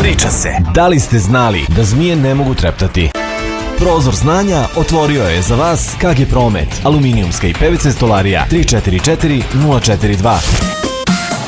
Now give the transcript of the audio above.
Priča se. Da li ste znali da zmije ne mogu treptati? Prozor znanja otvorio je za vas KG Promet, aluminijumska i PVC stolarija 344 042.